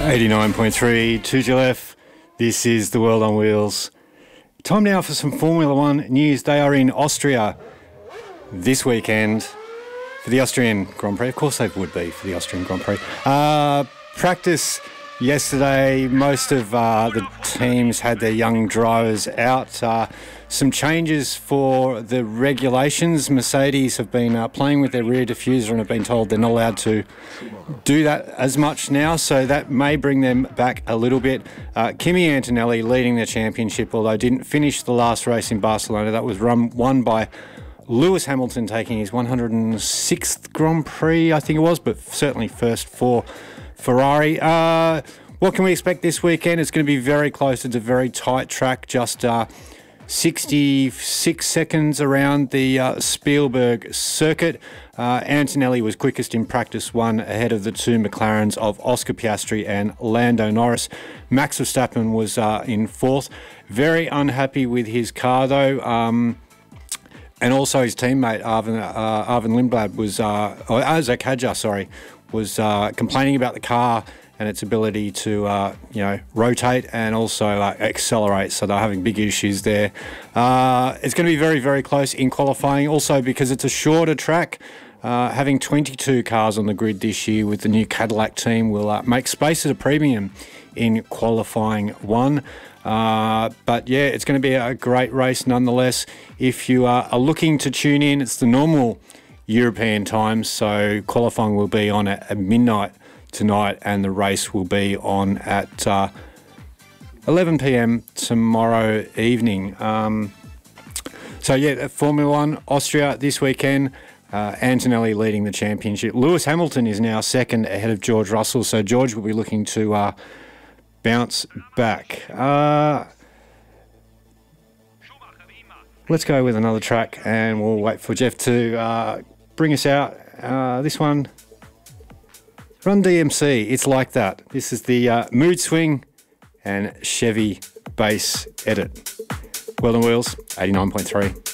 89.3 2GLF. This is the World on Wheels. Time now for some Formula One news. They are in Austria this weekend for the Austrian Grand Prix. Of course they would be for the Austrian Grand Prix. Practice yesterday, most of the teams had their young drivers out. Some changes for the regulations. Mercedes have been playing with their rear diffuser and have been told they're not allowed to do that as much now, so that may bring them back a little bit. Kimi Antonelli leading the championship, although didn't finish the last race in Barcelona. That was won by Lewis Hamilton, taking his 106th Grand Prix, I think it was, but certainly first for Ferrari. What can we expect this weekend? It's going to be very close. It's a very tight track, just 66 seconds around the Spielberg circuit. Antonelli was quickest in practice one, ahead of the two McLarens of Oscar Piastri and Lando Norris. Max Verstappen was in fourth. Very unhappy with his car, though. And also his teammate, Arvin Lindblad, was, Zach Hadjar, sorry, was complaining about the car and its ability to, rotate and also accelerate. So they're having big issues there. It's going to be very, very close in qualifying. Also, because it's a shorter track, having 22 cars on the grid this year with the new Cadillac team will make space at a premium in qualifying one. But yeah, it's going to be a great race nonetheless. If you are looking to tune in, it's the normal European time, so qualifying will be on at midnight tonight and the race will be on at 11 p.m. tomorrow evening. So yeah, Formula One, Austria this weekend. Antonelli leading the championship. Lewis Hamilton is now second ahead of George Russell, so George will be looking to bounce back. Let's go with another track and we'll wait for Jeff to bring us out. This one, Run DMC, It's Like That. This is the Mood Swing and Chevy bass edit. World on Wheels, 89.3.